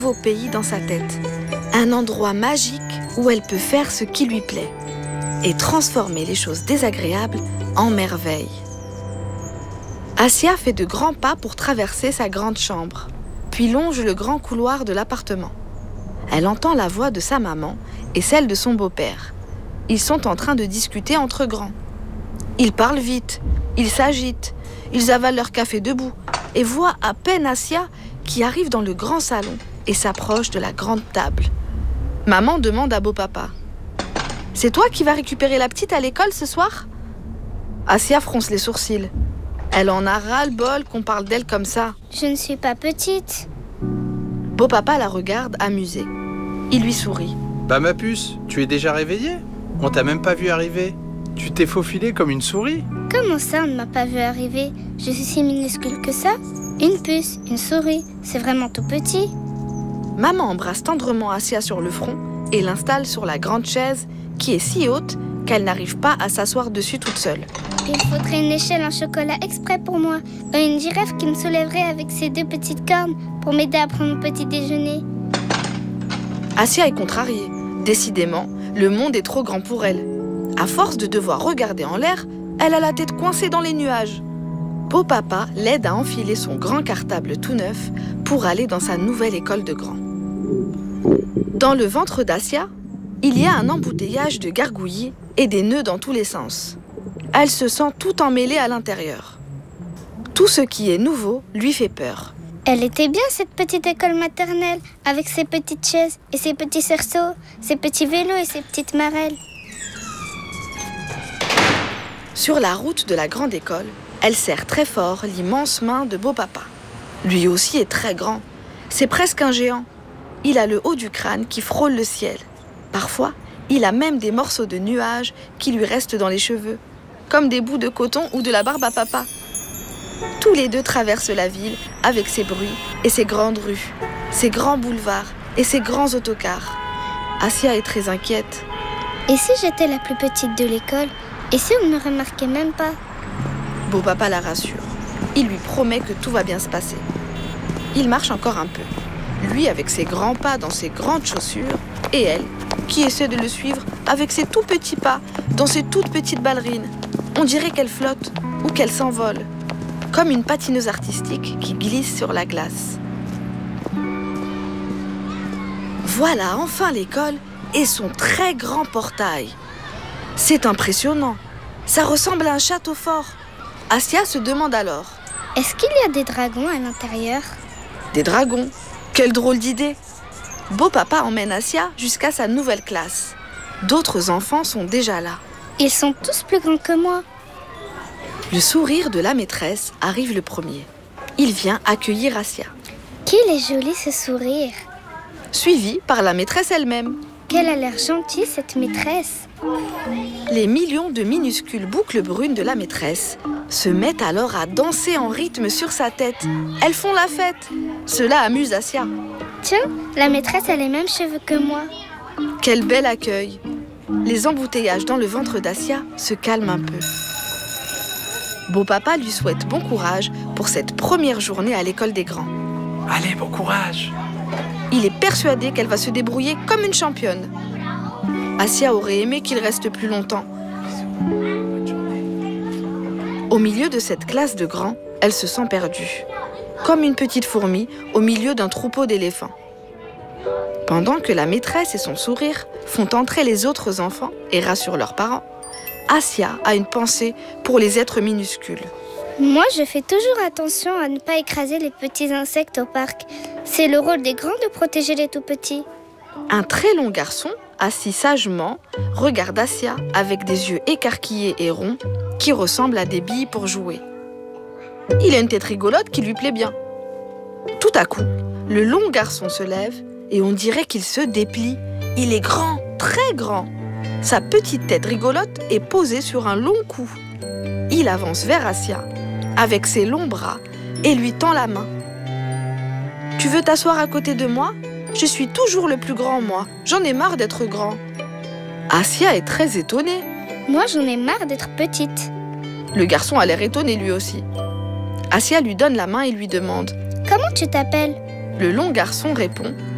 nouveau pays dans sa tête. Un endroit magique où elle peut faire ce qui lui plaît et transformer les choses désagréables en merveilles. Assia fait de grands pas pour traverser sa grande chambre, puis longe le grand couloir de l'appartement. Elle entend la voix de sa maman et celle de son beau-père. Ils sont en train de discuter entre grands. Ils parlent vite, ils s'agitent, ils avalent leur café debout et voient à peine Assia qui arrive dans le grand salon et s'approche de la grande table. Maman demande à beau-papa: « C'est toi qui vas récupérer la petite à l'école ce soir ?» Assia fronce les sourcils. Elle en a ras-le-bol qu'on parle d'elle comme ça. « Je ne suis pas petite. » Beau-papa la regarde amusé. Il lui sourit. « Bah ma puce, tu es déjà réveillée ? On t'a même pas vu arriver. Tu t'es faufilée comme une souris. » « Comment ça, on ne m'a pas vu arriver? Je suis si minuscule que ça? Une puce, une souris, c'est vraiment tout petit. » Maman embrasse tendrement Assia sur le front et l'installe sur la grande chaise qui est si haute qu'elle n'arrive pas à s'asseoir dessus toute seule. « Il faudrait une échelle en chocolat exprès pour moi, et une girafe qui me soulèverait avec ses 2 petites cornes pour m'aider à prendre mon petit déjeuner. » Assia est contrariée. Décidément, le monde est trop grand pour elle. À force de devoir regarder en l'air, elle a la tête coincée dans les nuages. Beau-papa l'aide à enfiler son grand cartable tout neuf pour aller dans sa nouvelle école de grands. Dans le ventre d'Assia, il y a un embouteillage de gargouillis et des nœuds dans tous les sens. Elle se sent tout emmêlée à l'intérieur. Tout ce qui est nouveau lui fait peur. Elle était bien cette petite école maternelle, avec ses petites chaises et ses petits cerceaux, ses petits vélos et ses petites marelles. Sur la route de la grande école, elle serre très fort l'immense main de beau-papa. Lui aussi est très grand. C'est presque un géant. Il a le haut du crâne qui frôle le ciel. Parfois, il a même des morceaux de nuages qui lui restent dans les cheveux, comme des bouts de coton ou de la barbe à papa. Tous les deux traversent la ville avec ses bruits et ses grandes rues, ses grands boulevards et ses grands autocars. Assia est très inquiète. Et si j'étais la plus petite de l'école? Et si on ne me remarquait même pas? Beau-papa la rassure. Il lui promet que tout va bien se passer. Il marche encore un peu, lui avec ses grands pas dans ses grandes chaussures, et elle qui essaie de le suivre avec ses tout petits pas dans ses toutes petites ballerines. On dirait qu'elle flotte ou qu'elle s'envole, comme une patineuse artistique qui glisse sur la glace. Voilà enfin l'école et son très grand portail. C'est impressionnant. Ça ressemble à un château fort. Assia se demande alors: est-ce qu'il y a des dragons à l'intérieur? Des dragons? Quelle drôle d'idée! Beau-papa emmène Assia jusqu'à sa nouvelle classe. D'autres enfants sont déjà là. Ils sont tous plus grands que moi. Le sourire de la maîtresse arrive le premier. Il vient accueillir Assia. Qu'il est joli ce sourire! Suivi par la maîtresse elle-même. Qu'elle a l'air gentille cette maîtresse! Les millions de minuscules boucles brunes de la maîtresse se mettent alors à danser en rythme sur sa tête. Elles font la fête. Cela amuse Assia. Tiens, la maîtresse a les mêmes cheveux que moi. Quel bel accueil! Les embouteillages dans le ventre d'Assia se calment un peu. Beau-papa lui souhaite bon courage pour cette première journée à l'école des grands. Allez, bon courage! Il est persuadé qu'elle va se débrouiller comme une championne. Assia aurait aimé qu'il reste plus longtemps. Au milieu de cette classe de grands, elle se sent perdue, comme une petite fourmi au milieu d'un troupeau d'éléphants. Pendant que la maîtresse et son sourire font entrer les autres enfants et rassurent leurs parents, Assia a une pensée pour les êtres minuscules. Moi, je fais toujours attention à ne pas écraser les petits insectes au parc. C'est le rôle des grands de protéger les tout-petits. Un très long garçon, assis sagement, regarde Assia avec des yeux écarquillés et ronds qui ressemblent à des billes pour jouer. Il a une tête rigolote qui lui plaît bien. Tout à coup, le long garçon se lève et on dirait qu'il se déplie. Il est grand, très grand. Sa petite tête rigolote est posée sur un long cou. Il avance vers Assia avec ses longs bras et lui tend la main. « Tu veux t'asseoir à côté de moi ? Je suis toujours le plus grand, moi. J'en ai marre d'être grand. » Assia est très étonnée. Moi, j'en ai marre d'être petite. Le garçon a l'air étonné lui aussi. Assia lui donne la main et lui demande: Comment tu t'appelles ? Le long garçon répond: